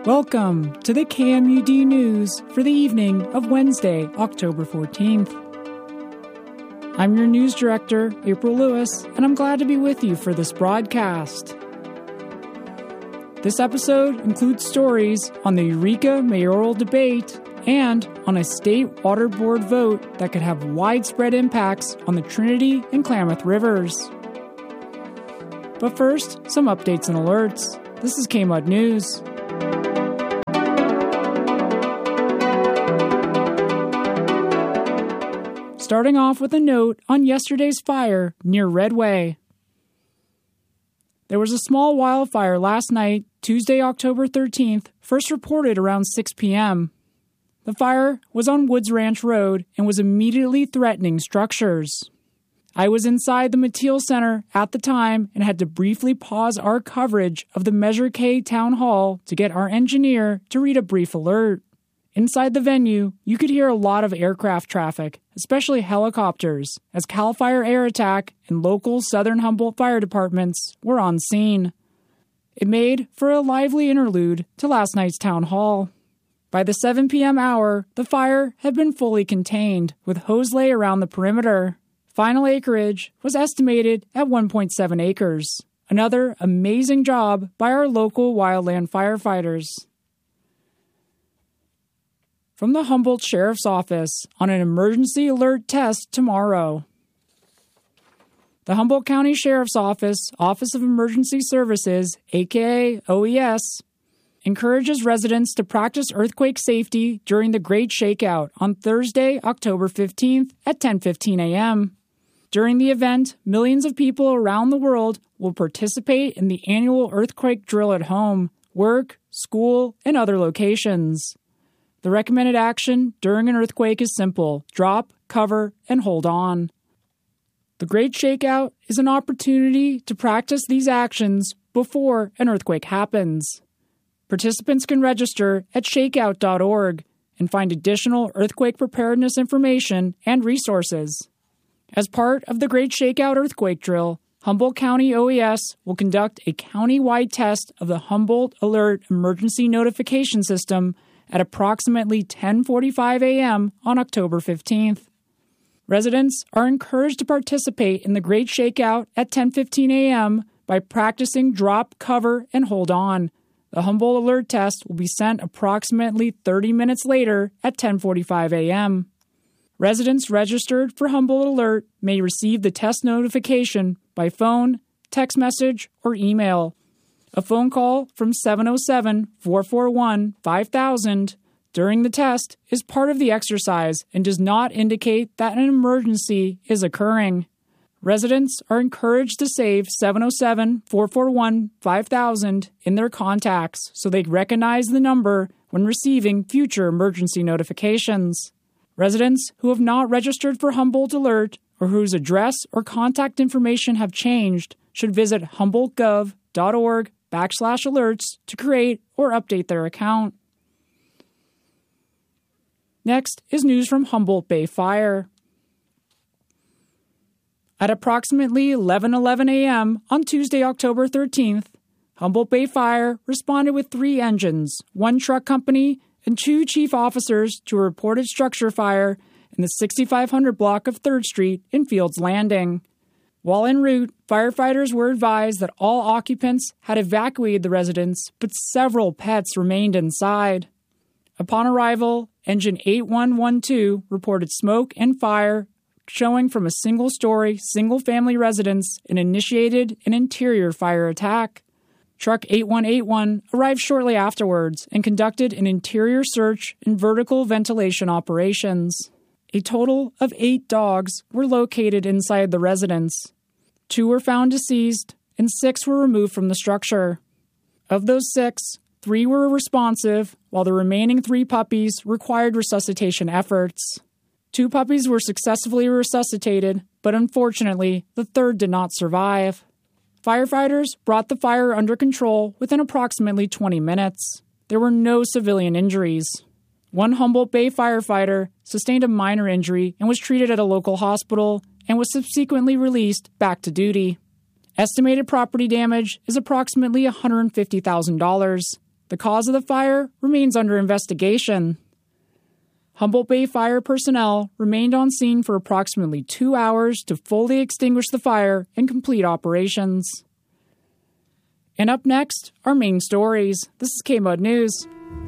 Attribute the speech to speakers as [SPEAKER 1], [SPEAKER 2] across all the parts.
[SPEAKER 1] Welcome to the KMUD News for the evening of Wednesday, October 14th. I'm your news director, April Lewis, and I'm glad to be with you for this broadcast. This episode includes stories on the Eureka mayoral debate and on a state water board vote that could have widespread impacts on the Trinity and Klamath rivers. But first, some updates and alerts. This is KMUD News. Starting off with a note on yesterday's fire near Redway. There was a small wildfire last night, Tuesday, October 13th, first reported around 6 p.m. The fire was on Woods Ranch Road and was immediately threatening structures. I was inside the Mateel Center at the time and had to briefly pause our coverage of the Measure K Town Hall to get our engineer to read a brief alert. Inside the venue, you could hear a lot of aircraft traffic, especially helicopters, as CAL FIRE Air Attack and local Southern Humboldt fire departments were on scene. It made for a lively interlude to last night's town hall. By the 7 p.m. hour, the fire had been fully contained, with hose lay around the perimeter. Final acreage was estimated at 1.7 acres. Another amazing job by our local wildland firefighters. From the Humboldt Sheriff's Office on an emergency alert test tomorrow. The Humboldt County Sheriff's Office, Office of Emergency Services, aka OES, encourages residents to practice earthquake safety during the Great Shakeout on Thursday, October 15th at 10:15 a.m. During the event, millions of people around the world will participate in the annual earthquake drill at home, work, school, and other locations. The recommended action during an earthquake is simple: drop, cover, and hold on. The Great Shakeout is an opportunity to practice these actions before an earthquake happens. Participants can register at shakeout.org and find additional earthquake preparedness information and resources. As part of the Great Shakeout earthquake drill, Humboldt County OES will conduct a county-wide test of the Humboldt Alert Emergency Notification System at approximately 10:45 a.m. on October 15th. Residents are encouraged to participate in the Great Shakeout at 10:15 a.m. by practicing drop, cover, and hold on. The Humboldt Alert test will be sent approximately 30 minutes later at 10:45 a.m. Residents registered for Humboldt Alert may receive the test notification by phone, text message, or email. A phone call from 707-441-5000 during the test is part of the exercise and does not indicate that an emergency is occurring. Residents are encouraged to save 707-441-5000 in their contacts so they recognize the number when receiving future emergency notifications. Residents who have not registered for Humboldt Alert or whose address or contact information have changed should visit humboldtgov.org/alerts to create or update their account. Next is news from Humboldt Bay Fire. At approximately 11:11 a.m. on Tuesday, October 13th, Humboldt Bay Fire responded with 3 engines, 1 truck company, and 2 chief officers to a reported structure fire in the 6500 block of 3rd Street in Fields Landing. While en route, firefighters were advised that all occupants had evacuated the residence, but several pets remained inside. Upon arrival, Engine 8112 reported smoke and fire showing from a single-story, single-family residence and initiated an interior fire attack. Truck 8181 arrived shortly afterwards and conducted an interior search and vertical ventilation operations. A total of 8 dogs were located inside the residence. 2 were found deceased, and 6 were removed from the structure. Of those 6, 3 were responsive, while the remaining 3 puppies required resuscitation efforts. 2 puppies were successfully resuscitated, but unfortunately, the 3rd did not survive. Firefighters brought the fire under control within approximately 20 minutes. There were no civilian injuries. One Humboldt Bay firefighter sustained a minor injury and was treated at a local hospital and was subsequently released back to duty. Estimated property damage is approximately $150,000. The cause of the fire remains under investigation. Humboldt Bay Fire personnel remained on scene for approximately 2 hours to fully extinguish the fire and complete operations. And up next, our main stories. This is KMUD News.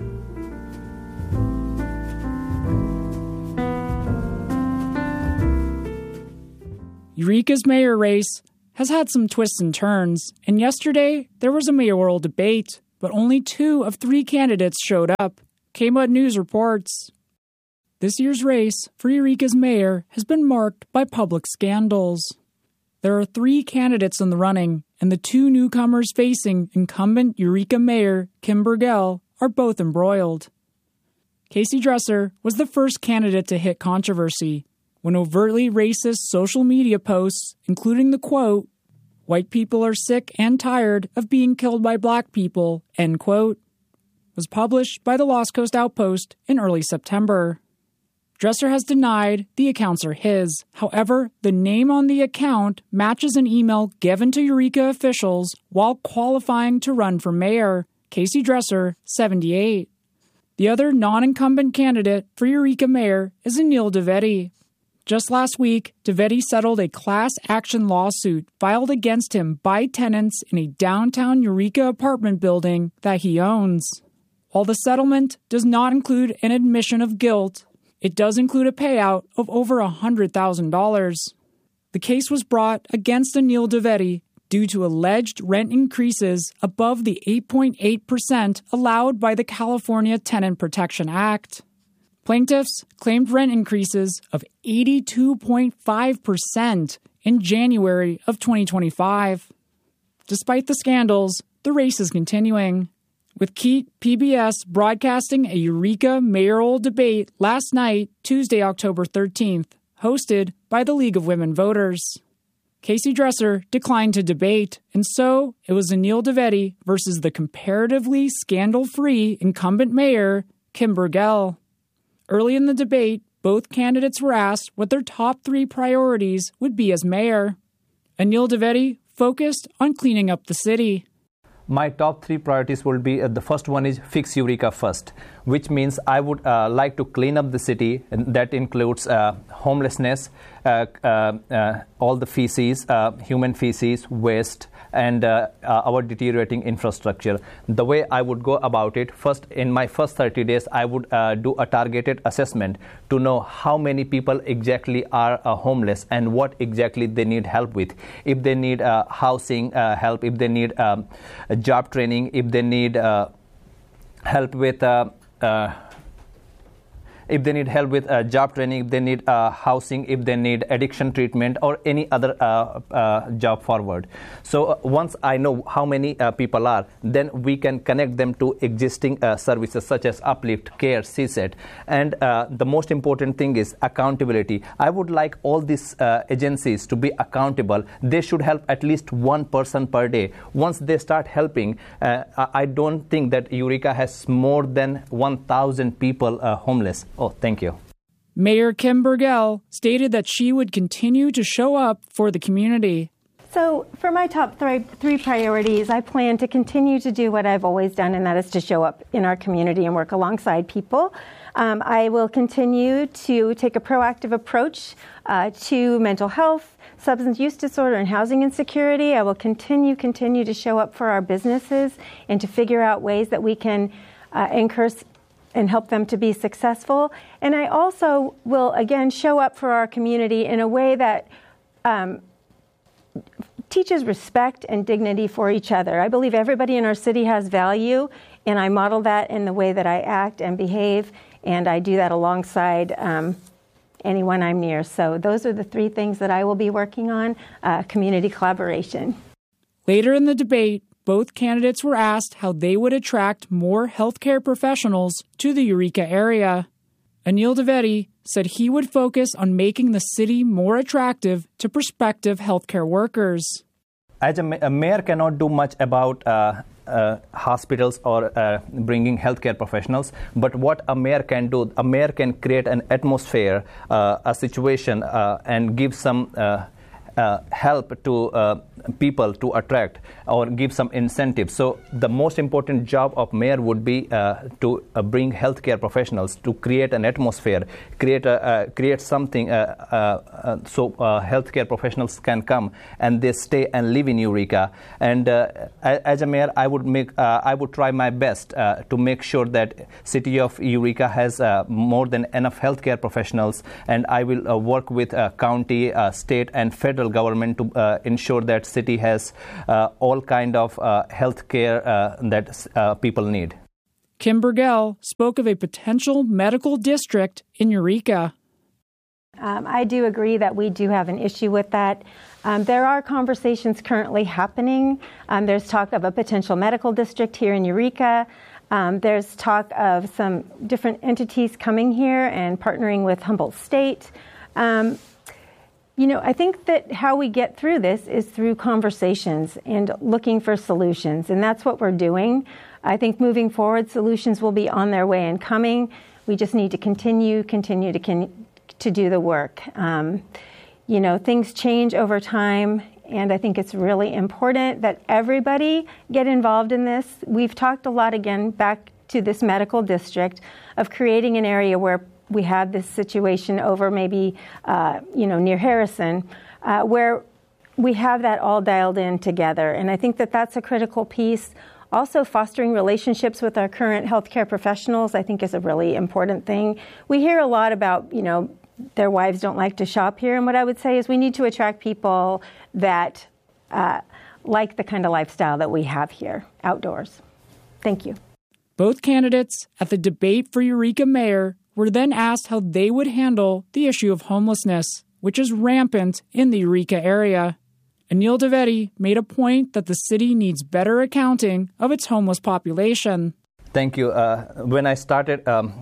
[SPEAKER 1] Eureka's mayor race has had some twists and turns, and yesterday there was a mayoral debate, but only 2 of 3 candidates showed up. KMUD News reports. This year's race for Eureka's mayor has been marked by public scandals. There are 3 candidates in the running, and the 2 newcomers facing incumbent Eureka Mayor Kim Burgell are both embroiled. Casey Dresser was the first candidate to hit controversy when overtly racist social media posts, including the quote, "White people are sick and tired of being killed by black people," end quote, was published by the Lost Coast Outpost in early September. Dresser has denied the accounts are his. However, the name on the account matches an email given to Eureka officials while qualifying to run for mayor. Casey Dresser, 78. The other non-incumbent candidate for Eureka mayor is Anil Dwivedi. Just last week, Dwivedi settled a class action lawsuit filed against him by tenants in a downtown Eureka apartment building that he owns. While the settlement does not include an admission of guilt, it does include a payout of over $100,000. The case was brought against Anil Dwivedi due to alleged rent increases above the 8.8% allowed by the California Tenant Protection Act. Plaintiffs claimed rent increases of 82.5% in January of 2025. Despite the scandals, the race is continuing, with Keat PBS broadcasting a Eureka mayoral debate last night, Tuesday, October 13th, hosted by the League of Women Voters. Casey Dresser declined to debate, and so it was Anil Dwivedi versus the comparatively scandal-free incumbent mayor, Kim Burgell. Early in the debate, both candidates were asked what their top 3 priorities would be as mayor. Anil Dwivedi focused on cleaning up the city.
[SPEAKER 2] My top 3 priorities will be, the first one is fix Eureka first, which means I would like to clean up the city, and that includes homelessness, all the feces, human feces, waste, and our deteriorating infrastructure. The way I would go about it, first, in my first 30 days, I would do a targeted assessment to know how many people exactly are homeless and what exactly they need help with. If they need housing help, if they need job training, if they need help with job training, if they need housing, if they need addiction treatment, or any other job forward. So once I know how many people are, then we can connect them to existing services such as Uplift, CARE, CSET. And the most important thing is accountability. I would like all these agencies to be accountable. They should help at least one person per day. Once they start helping, I don't think that Eureka has more than 1,000 people homeless. Oh, thank you.
[SPEAKER 1] Mayor Kim Burgell stated that she would continue to show up for the community.
[SPEAKER 3] So for my top 3 priorities, I plan to continue to do what I've always done, and that is to show up in our community and work alongside people. I will continue to take a proactive approach to mental health, substance use disorder, and housing insecurity. I will continue to show up for our businesses and to figure out ways that we can encourage and help them to be successful. And I also will, again, show up for our community in a way that teaches respect and dignity for each other. I believe everybody in our city has value, and I model that in the way that I act and behave, and I do that alongside anyone I'm near. So those are the 3 things that I will be working on, community collaboration.
[SPEAKER 1] Later in the debate, both candidates were asked how they would attract more healthcare professionals to the Eureka area. Anil Dwivedi said he would focus on making the city more attractive to prospective healthcare workers.
[SPEAKER 2] As a mayor cannot do much about hospitals or bringing healthcare professionals, but what a mayor can do, a mayor can create an atmosphere, a situation, and give some help to people to attract or give some incentives. So the most important job of mayor would be to bring healthcare professionals to create an atmosphere, create something so healthcare professionals can come and they stay and live in Eureka. And as a mayor, I would try my best to make sure that city of Eureka has more than enough healthcare professionals, and I will work with county, state, and federal government to ensure that city has all kind of health care that people need.
[SPEAKER 1] Kim Burgell spoke of a potential medical district in Eureka.
[SPEAKER 3] I do agree that we do have an issue with that. There are conversations currently happening. There's talk of a potential medical district here in Eureka. There's talk of some different entities coming here and partnering with Humboldt State. I think that how we get through this is through conversations and looking for solutions, and that's what we're doing. I think moving forward, solutions will be on their way and coming. We just need to continue to do the work. Things change over time, and I think it's really important that everybody get involved in this. We've talked a lot, again, back to this medical district, of creating an area where we had this situation over maybe, near Harrison, where we have that all dialed in together. And I think that that's a critical piece. Also, fostering relationships with our current healthcare professionals, I think, is a really important thing. We hear a lot about, their wives don't like to shop here. And what I would say is we need to attract people that like the kind of lifestyle that we have here outdoors. Thank you.
[SPEAKER 1] Both candidates at the debate for Eureka mayor were then asked how they would handle the issue of homelessness, which is rampant in the Eureka area. Anil Dwivedi made a point that the city needs better accounting of its homeless population.
[SPEAKER 2] Thank you. When I started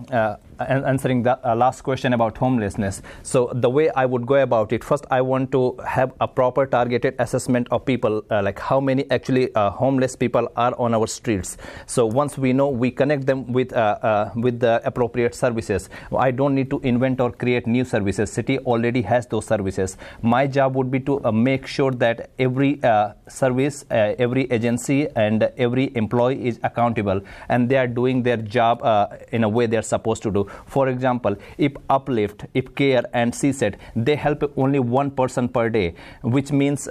[SPEAKER 2] answering the last question about homelessness, so the way I would go about it, first I want to have a proper targeted assessment of people, like how many actually homeless people are on our streets. So once we know, we connect them with the appropriate services. I don't need to invent or create new services. City already has those services. My job would be to make sure that every service, every agency, and every employee is accountable, and they are doing their job in a way they are supposed to do. For example, if Uplift, if CARE, and CSET, they help only one person per day, which means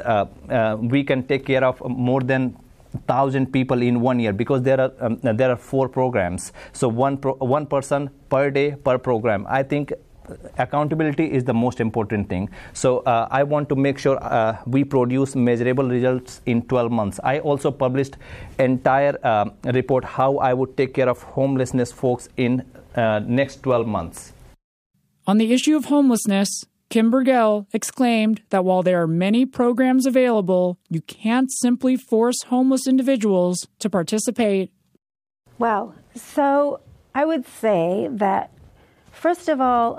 [SPEAKER 2] we can take care of more than 1,000 people in 1 year, because there are 4 programs. So one person per day per program. I think accountability is the most important thing. So I want to make sure we produce measurable results in 12 months. I also published entire report how I would take care of homelessness folks in next 12 months.
[SPEAKER 1] On the issue of homelessness, Kim Burgell exclaimed that while there are many programs available, you can't simply force homeless individuals to participate.
[SPEAKER 3] Well, so I would say that first of all,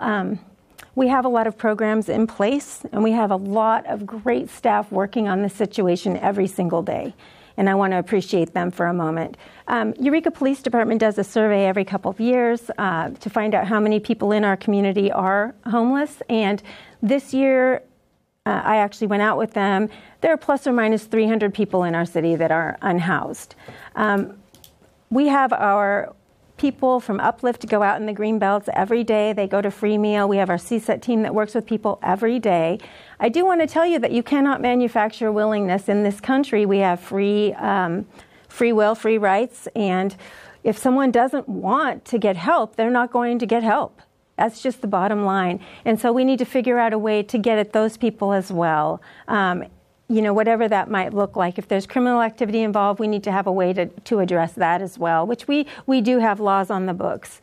[SPEAKER 3] we have a lot of programs in place, and we have a lot of great staff working on this situation every single day. And I want to appreciate them for a moment. Eureka Police Department does a survey every couple of years to find out how many people in our community are homeless. And this year, I actually went out with them. There are plus or minus 300 people in our city that are unhoused. We have our people from Uplift go out in the green belts every day. They go to free meal. We have our CSET team that works with people every day. I do want to tell you that you cannot manufacture willingness in this country. We have free will, free rights, and if someone doesn't want to get help, they're not going to get help. That's just the bottom line. And so we need to figure out a way to get at those people as well. Whatever that might look like. If there's criminal activity involved, we need to have a way to address that as well, which we do have laws on the books.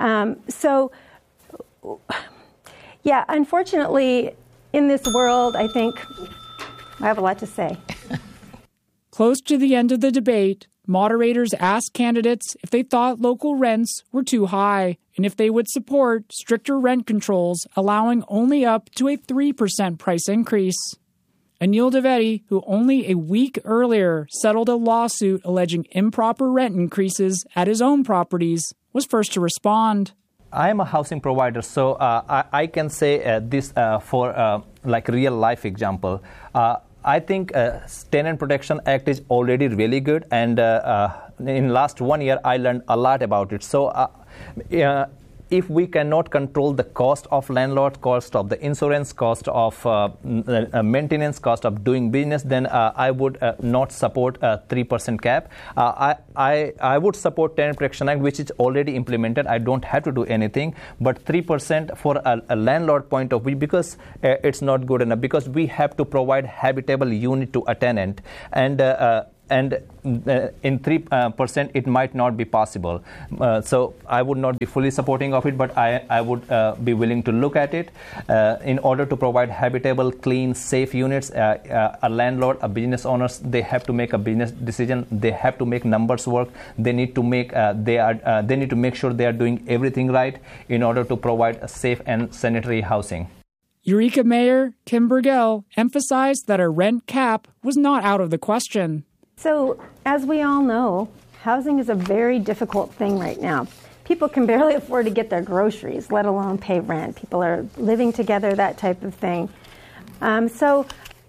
[SPEAKER 3] Unfortunately, in this world, I think I have a lot to say.
[SPEAKER 1] Close to the end of the debate, moderators asked candidates if they thought local rents were too high and if they would support stricter rent controls, allowing only up to a 3% price increase. Anil Dwivedi, who only a week earlier settled a lawsuit alleging improper rent increases at his own properties, was first to respond.
[SPEAKER 2] I am a housing provider, so I can say this for like real life example. I think Tenant Protection Act is already really good, and in last 1 year I learned a lot about it. So if we cannot control the cost of landlord, cost of the insurance, cost of maintenance, cost of doing business, then I would not support a 3% cap. I would support Tenant Protection Act, which is already implemented. I don't have to do anything, but 3% for a landlord point of view, because it's not good enough, because we have to provide habitable unit to a tenant, and in 3% it might not be possible. So I would not be fully supporting of it, but I would be willing to look at it. In order to provide habitable, clean, safe units, a landlord, a business owners, they have to make a business decision. They have to make numbers work. They need to make they need to make sure they are doing everything right in order to provide a safe and sanitary housing.
[SPEAKER 1] Eureka Mayor Kim Burgell emphasized that a rent cap was not out of the question.
[SPEAKER 3] So, as we all know, housing is a very difficult thing right now. People can barely afford to get their groceries, let alone pay rent. People are living together, that type of thing. So,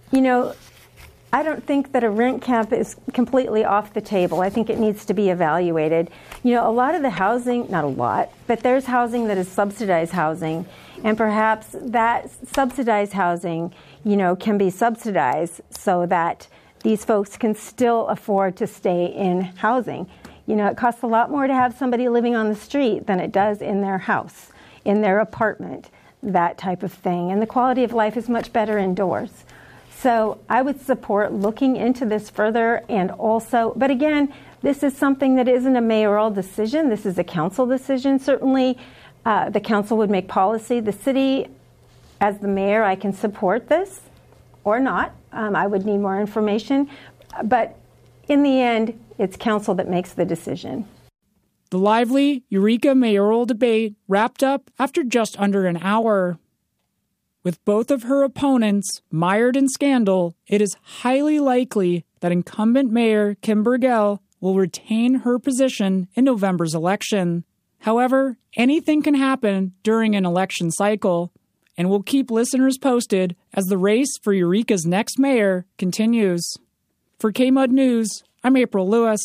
[SPEAKER 3] I don't think that a rent cap is completely off the table. I think it needs to be evaluated. A lot of the housing, not a lot, but there's housing that is subsidized housing, and perhaps that subsidized housing, can be subsidized so that these folks can still afford to stay in housing. It costs a lot more to have somebody living on the street than it does in their house, in their apartment, that type of thing. And the quality of life is much better indoors. So I would support looking into this further, and also, but again, this is something that isn't a mayoral decision. This is a council decision. Certainly, the council would make policy. The city, as the mayor, I can support this or not. I would need more information. But in the end, it's council that makes the decision.
[SPEAKER 1] The lively Eureka mayoral debate wrapped up after just under an hour. With both of her opponents mired in scandal, it is highly likely that incumbent Mayor Kim Burgell will retain her position in November's election. However, anything can happen during an election cycle, and we'll keep listeners posted as the race for Eureka's next mayor continues. For KMUD News, I'm April Lewis.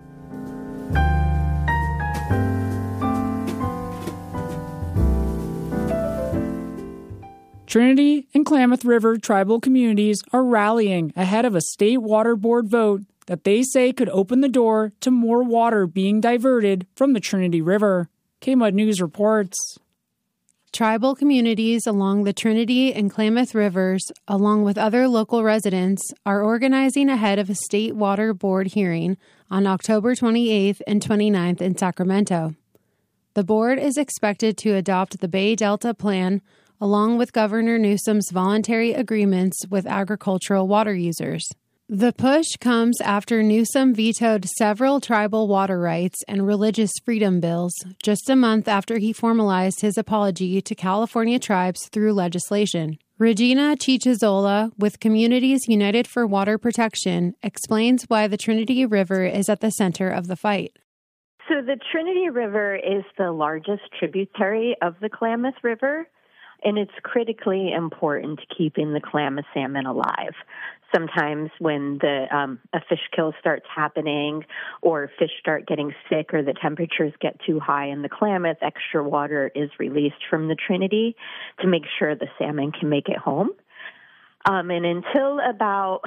[SPEAKER 1] Trinity and Klamath River tribal communities are rallying ahead of a state water board vote that they say could open the door to more water being diverted from the Trinity River. KMUD News reports.
[SPEAKER 4] Tribal communities along the Trinity and Klamath Rivers, along with other local residents, are organizing ahead of a state water board hearing on October 28th and 29th in Sacramento. The board is expected to adopt the Bay Delta Plan along with Governor Newsom's voluntary agreements with agricultural water users. The push comes after Newsom vetoed several tribal water rights and religious freedom bills just a month after he formalized his apology to California tribes through legislation. Regina Chichizola, with Communities United for Water Protection, explains why the Trinity River is at the center of the fight.
[SPEAKER 5] So the Trinity River is the largest tributary of the Klamath River, and it's critically important to keeping the Klamath salmon alive. Sometimes when a fish kill starts happening, or fish start getting sick, or the temperatures get too high in the Klamath, extra water is released from the Trinity to make sure the salmon can make it home. And until about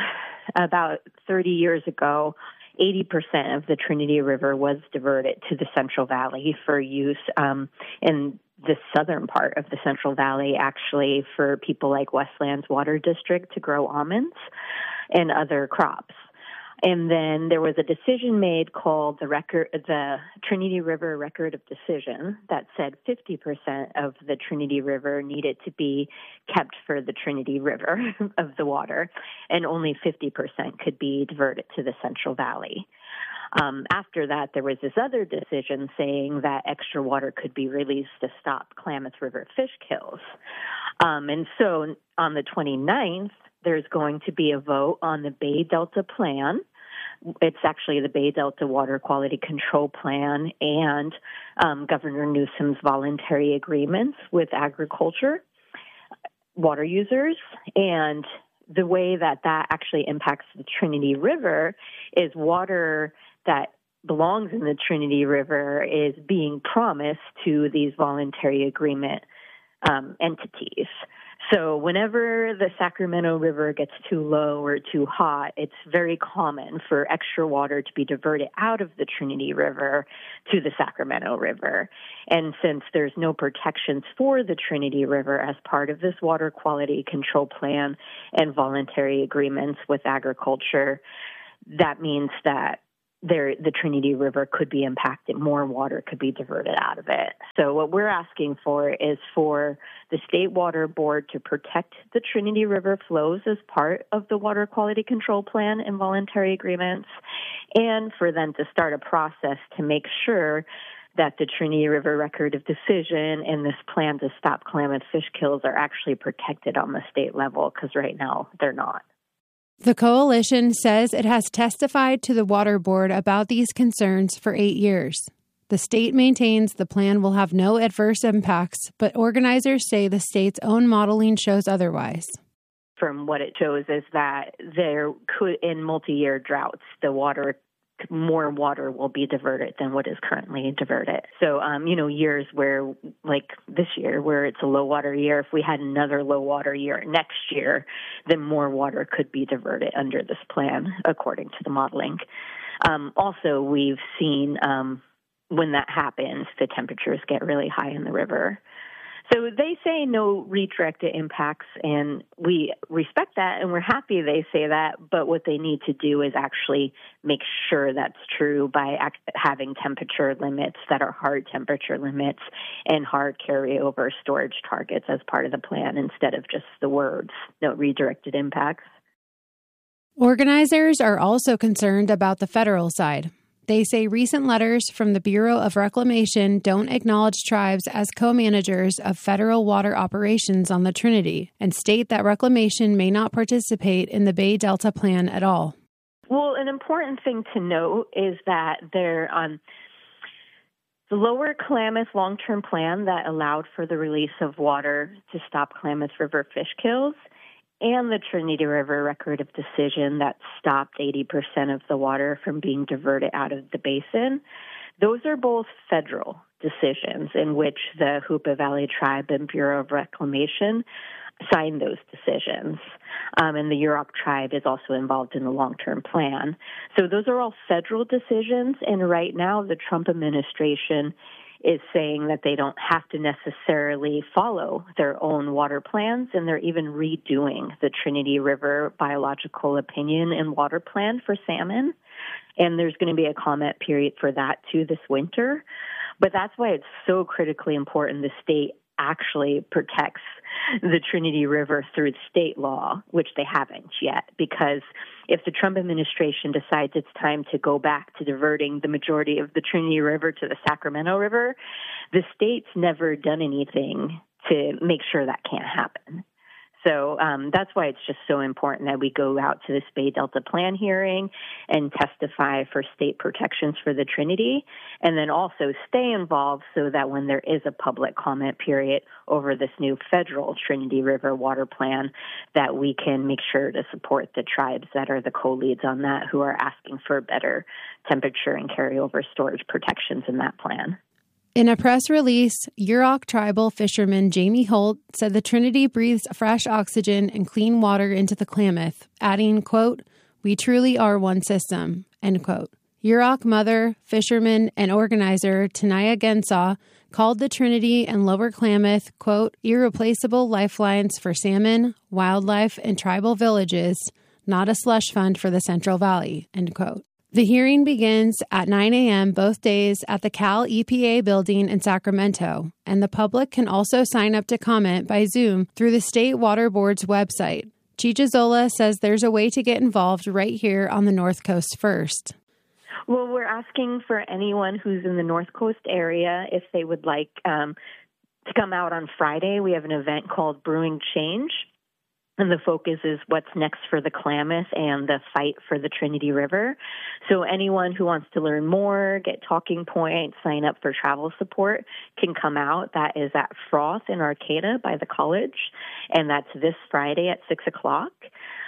[SPEAKER 5] 30 years ago, 80% of the Trinity River was diverted to the Central Valley for use in the southern part of the Central Valley, actually, for people like Westlands Water District to grow almonds and other crops. And then there was a decision made called the Trinity River Record of Decision that said 50% of the Trinity River needed to be kept for the Trinity River of the water, and only 50% could be diverted to the Central Valley. After that, there was this other decision saying that extra water could be released to stop Klamath River fish kills. And so on the 29th, there's going to be a vote on the Bay Delta Plan. It's actually the Bay Delta Water Quality Control Plan and Governor Newsom's voluntary agreements with agriculture, water users, and the way that actually impacts the Trinity River is water that belongs in the Trinity River is being promised to these voluntary agreement entities. So whenever the Sacramento River gets too low or too hot, it's very common for extra water to be diverted out of the Trinity River to the Sacramento River. And since there's no protections for the Trinity River as part of this water quality control plan and voluntary agreements with agriculture, that means that the Trinity River could be impacted. More water could be diverted out of it. So what we're asking for is for the State Water Board to protect the Trinity River flows as part of the Water Quality Control Plan and voluntary agreements, and for them to start a process to make sure that the Trinity River Record of Decision and this plan to stop Klamath fish kills are actually protected on the state level, because right now they're not.
[SPEAKER 4] The coalition says it has testified to the Water Board about these concerns for 8 years. The state maintains the plan will have no adverse impacts, but organizers say the state's own modeling shows otherwise.
[SPEAKER 5] From what it shows is that there could, in multi-year droughts, more water will be diverted than what is currently diverted. So, years where, like this year, where it's a low water year, if we had another low water year next year, then more water could be diverted under this plan, according to the modeling. Also, we've seen when that happens, the temperatures get really high in the river. So they say no redirected impacts, and we respect that, and we're happy they say that, but what they need to do is actually make sure that's true by having temperature limits that are hard temperature limits and hard carryover storage targets as part of the plan instead of just the words, no redirected impacts.
[SPEAKER 4] Organizers are also concerned about the federal side. They say recent letters from the Bureau of Reclamation don't acknowledge tribes as co-managers of federal water operations on the Trinity and state that Reclamation may not participate in the Bay Delta Plan at all.
[SPEAKER 5] Well, an important thing to note is that the Lower Klamath long-term plan that allowed for the release of water to stop Klamath River fish kills and the Trinity River Record of Decision that stopped 80% of the water from being diverted out of the basin, those are both federal decisions in which the Hoopa Valley Tribe and Bureau of Reclamation signed those decisions. And the Yurok Tribe is also involved in the long-term plan. So those are all federal decisions, and right now the Trump administration is saying that they don't have to necessarily follow their own water plans, and they're even redoing the Trinity River Biological Opinion and Water Plan for salmon. And there's going to be a comment period for that too this winter. But that's why it's so critically important the state actually protects the Trinity River through state law, which they haven't yet, because if the Trump administration decides it's time to go back to diverting the majority of the Trinity River to the Sacramento River, the state's never done anything to make sure that can't happen. So that's why it's just so important that we go out to this Bay Delta Plan hearing and testify for state protections for the Trinity, and then also stay involved so that when there is a public comment period over this new federal Trinity River water plan, that we can make sure to support the tribes that are the co-leads on that, who are asking for better temperature and carryover storage protections in that plan.
[SPEAKER 4] In a press release, Yurok tribal fisherman Jamie Holt said the Trinity breathes fresh oxygen and clean water into the Klamath, adding, quote, "We truly are one system," end quote. Yurok mother, fisherman, and organizer Tanaya Gensaw called the Trinity and Lower Klamath, quote, "irreplaceable lifelines for salmon, wildlife, and tribal villages, not a slush fund for the Central Valley," end quote. The hearing begins at 9 a.m. both days at the Cal EPA building in Sacramento, and the public can also sign up to comment by Zoom through the State Water Board's website. Chichizola says there's a way to get involved right here on the North Coast first.
[SPEAKER 5] Well, we're asking for anyone who's in the North Coast area, if they would like to come out on Friday. We have an event called Brewing Change. And the focus is what's next for the Klamath and the fight for the Trinity River. So anyone who wants to learn more, get talking points, sign up for travel support can come out. That is at Froth in Arcata by the college. And that's this Friday at 6 o'clock.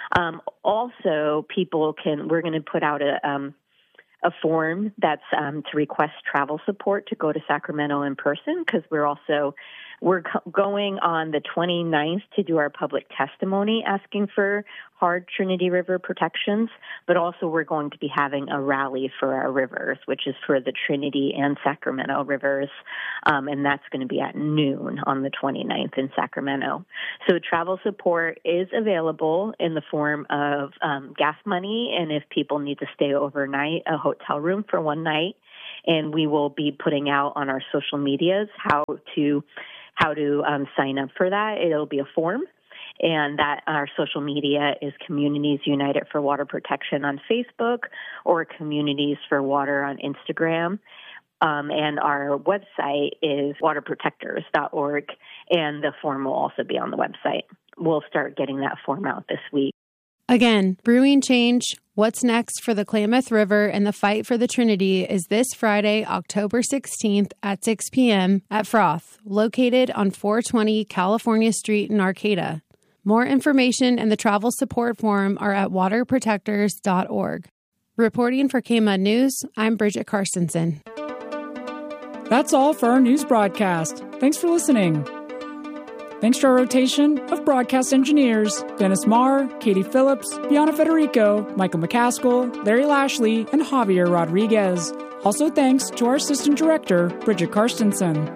[SPEAKER 5] Also, we're going to put out a form that's to request travel support to go to Sacramento in person, because we're going on the 29th to do our public testimony asking for hard Trinity River protections, but also we're going to be having a rally for our rivers, which is for the Trinity and Sacramento rivers, and that's going to be at noon on the 29th in Sacramento. So travel support is available in the form of gas money, and if people need to stay overnight, a hotel room for one night, and we will be putting out on our social medias how to sign up for that. It'll be a form, and that our social media is Communities United for Water Protection on Facebook or Communities for Water on Instagram. And our website is waterprotectors.org, and the form will also be on the website. We'll start getting that form out this week.
[SPEAKER 4] Again, Brewing Change, What's Next for the Klamath River and the Fight for the Trinity is this Friday, October 16th at 6 p.m. at Froth, located on 420 California Street in Arcata. More information and the travel support form are at waterprotectors.org. Reporting for KMUD News, I'm Bridget Carstensen.
[SPEAKER 1] That's all for our news broadcast. Thanks for listening. Thanks to our rotation of broadcast engineers, Dennis Marr, Katie Phillips, Bianna Federico, Michael McCaskill, Larry Lashley, and Javier Rodriguez. Also thanks to our assistant director, Bridget Carstensen.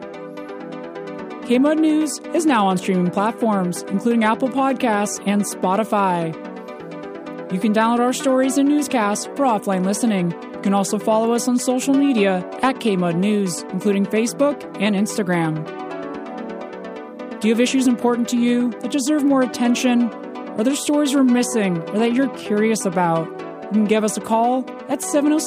[SPEAKER 1] KMUD News is now on streaming platforms, including Apple Podcasts and Spotify. You can download our stories and newscasts for offline listening. You can also follow us on social media at KMUD News, including Facebook and Instagram. Do you have issues important to you that deserve more attention? Are there stories we're missing or that you're curious about? You can give us a call at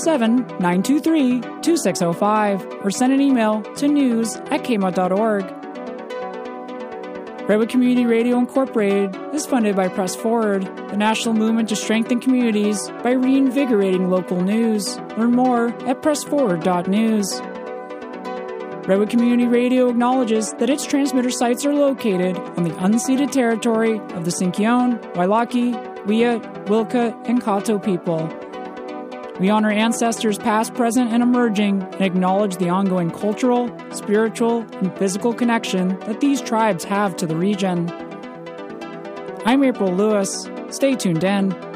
[SPEAKER 1] 707-923-2605 or send an email to news@kmud.org. Redwood Community Radio Incorporated is funded by Press Forward, the national movement to strengthen communities by reinvigorating local news. Learn more at pressforward.news. Redwood Community Radio acknowledges that its transmitter sites are located on the unceded territory of the Sinkyone, Wailaki, Wiyut, Wilka, and Kato people. We honor ancestors past, present, and emerging, and acknowledge the ongoing cultural, spiritual, and physical connection that these tribes have to the region. I'm April Lewis. Stay tuned in.